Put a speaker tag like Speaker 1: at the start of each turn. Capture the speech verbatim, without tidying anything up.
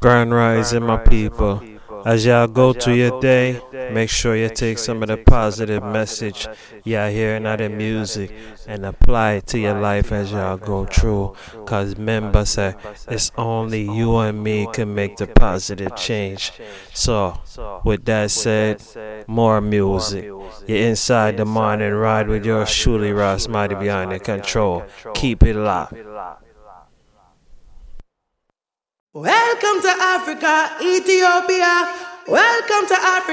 Speaker 1: Grand Rising, my people. As y'all go through your day, make sure you take some of the positive message y'all hearing out of music and apply it to your life as y'all go through. Cause remember, say, it's only you and me can make the positive change. So, with that said, more music. You're inside the morning ride with yours truly, Ross Mighty behind the control. Keep it locked.
Speaker 2: Welcome to Africa, Ethiopia. Welcome to Africa.